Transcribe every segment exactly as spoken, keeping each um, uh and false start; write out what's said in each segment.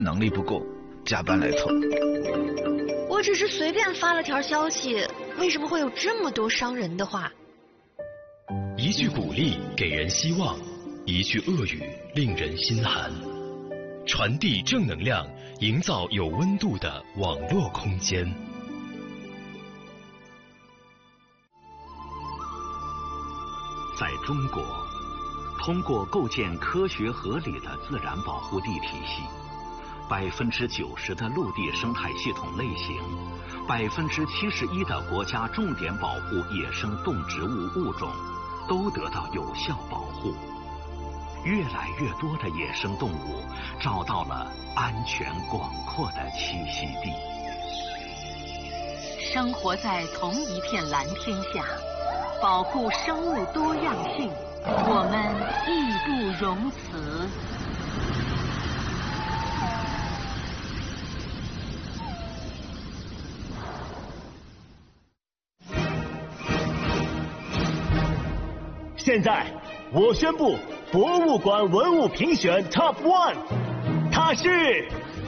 能力不够，加班来凑。 我只是随便发了条消息，为什么会有这么多伤人的话？ 一句鼓励给人希望，一句恶语令人心寒。传递正能量，营造有温度的网络空间。 在中国，通过构建科学合理的自然保护地体系，百分之九十的陆地生态系统类型，百分之七十一的国家重点保护野生动植物物种，都得到有效保护。越来越多的野生动物找到了安全广阔的栖息地。 生活在同一片蓝天下，保护生物多样性，我们义不容辞。 现在我宣布博物馆文物评选 Top One， 它是。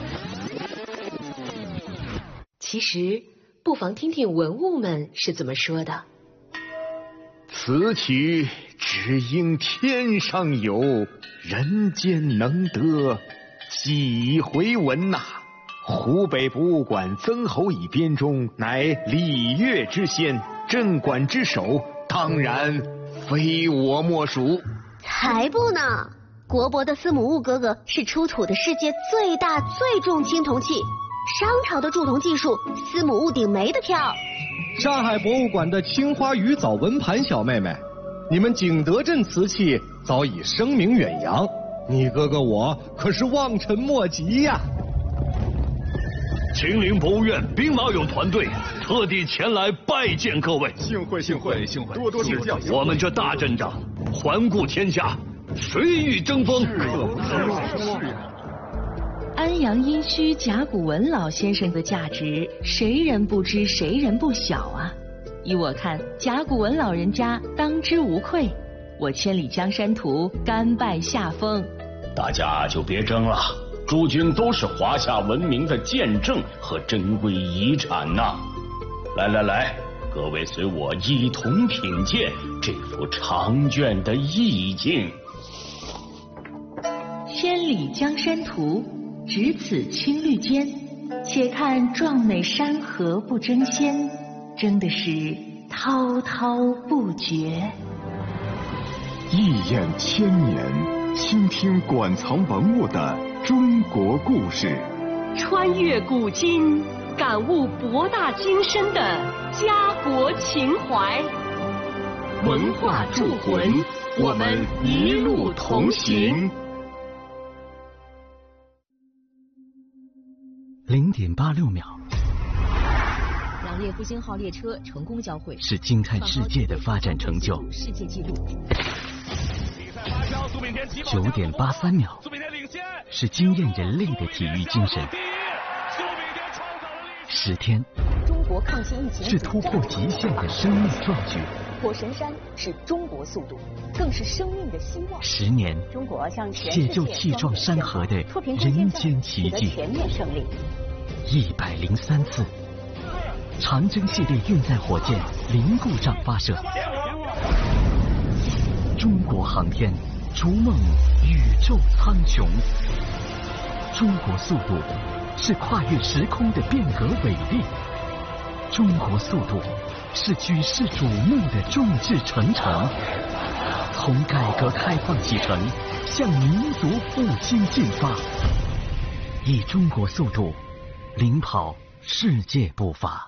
其实不妨听听文物们是怎么说的。 此曲只应天上有，人间能得几回闻呐、啊！湖北博物馆曾侯乙编钟乃礼乐之先，镇馆之首，当然非我莫属。 才不呢！国博的司母戊哥哥是出土的世界最大最重青铜器，商朝的铸铜技术，司母戊顶没得挑。 上海博物馆的青花鱼藻纹盘小妹妹，你们景德镇瓷器早已声名远扬，你哥哥我可是望尘莫及呀、啊！ 秦陵博物院兵马俑团队特地前来拜见各位， 幸会幸会幸会，多多指教。 我们这大阵仗环顾天下，谁与争锋？ 安阳殷墟甲骨文老先生的价值，谁人不知谁人不晓啊！依我看，甲骨文老人家当之无愧。我千里江山图，甘拜下风。 大家就别争了，诸君都是华夏文明的见证和珍贵遗产呐、啊！来来来，各位随我一同品鉴这幅长卷的意境。 千里江山图，只此青绿间，且看壮美山河不争先，争的是滔滔不绝。 一眼千年，倾听馆藏文物的中国故事， 穿越古今，感悟博大精深的家国情怀。 文化铸魂，我们一路同行。 零点八六秒， 两列复兴号列车成功交汇， 是惊叹世界的发展成就。 世界纪录。 九点八三秒，是惊艳人类的体育精神。十天， 中国抗击疫情是突破极限的生命壮举。 火神山是中国速度，更是生命的希望。 十年， 中国向全解救气壮山河的人间奇迹。 全面胜利。 一百零三次，长征系列运载火箭零故障发射。中国航天逐梦宇宙苍穹。中国速度是跨越时空的变革伟力。中国速度是举世瞩目的众志成城。从改革开放启程，向民族复兴进发，以中国速度领跑世界步伐。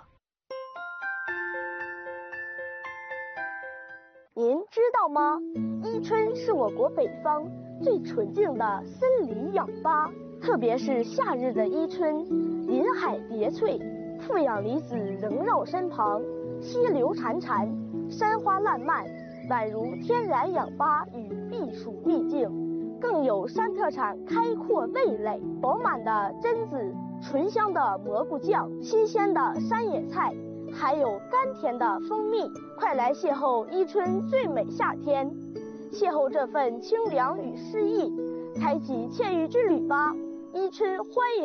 您知道吗？伊春是我国北方最纯净的森林氧吧，特别是夏日的伊春，林海叠翠，负氧离子萦绕身旁，溪流潺潺，山花烂漫，宛如天然氧吧与避暑秘境。更有山特产开阔味蕾，饱满的榛子，醇香的蘑菇酱，新鲜的山野菜，还有甘甜的蜂蜜。快来邂逅伊春最美夏天，邂逅这份清凉与诗意，开启惬意之旅吧！ 伊春欢迎。